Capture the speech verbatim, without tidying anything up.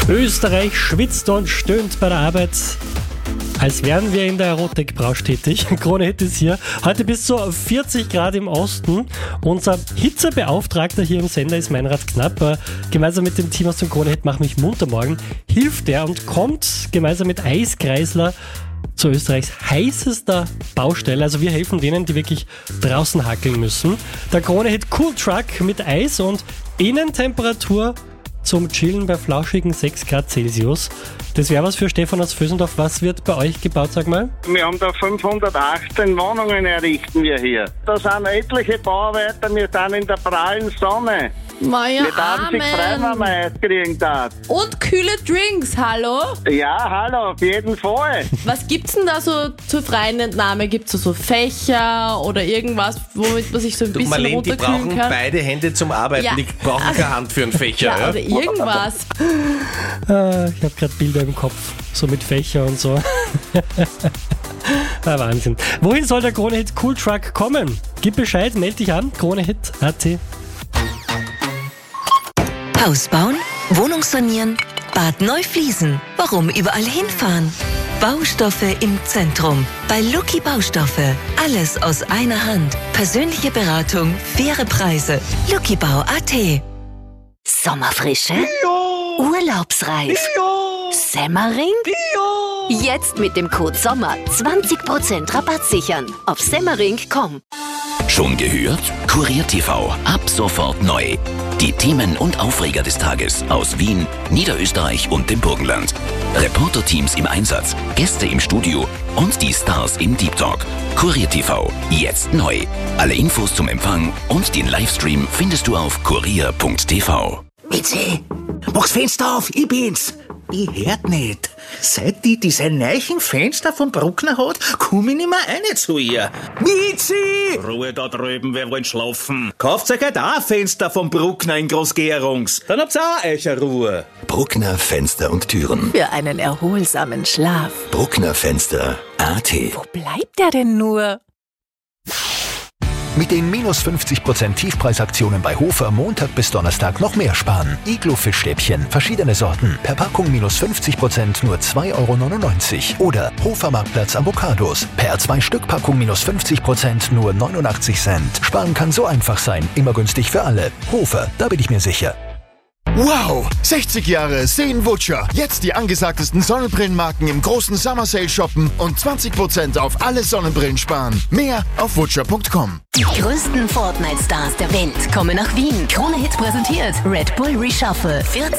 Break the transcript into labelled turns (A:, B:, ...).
A: Österreich schwitzt und stöhnt bei der Arbeit, als wären wir in der Erotikbranche tätig. Krone Hit ist hier. Heute bis zu vierzig Grad im Osten. Unser Hitzebeauftragter hier im Sender ist Meinrad Knapp. Gemeinsam mit dem Team aus dem Krone Hit Mach mich munter morgen hilft er und kommt gemeinsam mit Eiskreisler zu Österreichs heißester Baustelle. Also wir helfen denen, die wirklich draußen hackeln müssen. Der Krone Hit Cool Truck mit Eis und Innentemperatur zum Chillen bei flauschigen sechs Grad Celsius. Das wäre was für Stefan aus Vösendorf. Was wird bei euch gebaut, sag mal?
B: Wir haben da fünfhundertachtzehn Wohnungen errichten wir hier. Da sind etliche Bauarbeiter, wir sind in der prallen Sonne.
C: Maja,
B: Wir haben sich frei, wenn wir Eis kriegen darf.
C: Und kühle Drinks, hallo?
B: Ja, hallo, auf jeden Fall.
C: Was gibt's denn da so zur freien Entnahme? Gibt's da so Fächer oder irgendwas, womit man sich so ein
D: Du,
C: bisschen
D: Marlene, die
C: runterkühlen
D: brauchen
C: kann?
D: beide Hände zum Arbeiten,
C: Ja.
D: die brauchen keine Hand für einen Fächer.
C: Ja,
D: Ja,
C: oder irgendwas.
A: Ah, ich habe gerade Bilder im Kopf, so mit Fächer und so. Ah, Wahnsinn. Wohin soll der Krone Hit Cool Truck kommen? Gib Bescheid, melde dich an, kronehit punkt at.
E: Haus bauen, Wohnung sanieren, Bad neu fließen. Warum überall hinfahren? Baustoffe im Zentrum. Bei Lucky Baustoffe. Alles aus einer Hand. Persönliche Beratung, faire Preise. lucky bau punkt at.
F: Sommerfrische? Urlaubsreif? Semmering? Jetzt mit dem Code SOMMER zwanzig Prozent Rabatt sichern auf semmering punkt com.
G: Schon gehört? Kurier T V, ab sofort neu. Die Themen und Aufreger des Tages aus Wien, Niederösterreich und dem Burgenland. Reporter-Teams im Einsatz, Gäste im Studio und die Stars im Deep Talk. Kurier T V, jetzt neu. Alle Infos zum Empfang und den Livestream findest du auf kurier punkt t v.
H: Mitzi, mach's Fenster auf, ich bin's. Ich hört nicht. Seit die diese neuen Fenster vom Bruckner hat, komm ich nicht mehr rein zu ihr. Mitzi! Ruhe da drüben, wir wollen schlafen. Kauft euch halt auch ein Fenster vom Bruckner in Großgerungs. Dann habt's auch euch eine Ruhe.
G: Bruckner Fenster und Türen.
F: Für einen erholsamen Schlaf.
G: Bruckner Fenster punkt at.
F: Wo bleibt der denn nur?
I: Mit den minus fünfzig Prozent Tiefpreisaktionen bei Hofer Montag bis Donnerstag noch mehr sparen. Iglo-Fischstäbchen, verschiedene Sorten. Per Packung minus fünfzig Prozent nur zwei Euro neunundneunzig. Oder Hofer Marktplatz Avocados. Per zwei Stück Packung minus fünfzig Prozent nur neunundachtzig Cent. Sparen kann so einfach sein. Immer günstig für alle. Hofer, da bin ich mir sicher.
J: Wow! sechzig Jahre Seen Wutscher. Jetzt die angesagtesten Sonnenbrillenmarken im großen Summer Sale shoppen und zwanzig Prozent auf alle Sonnenbrillen sparen. Mehr auf wutscher punkt com.
F: Die größten Fortnite-Stars der Welt kommen nach Wien. Krone Hit präsentiert Red Bull Reshuffle. vierzehn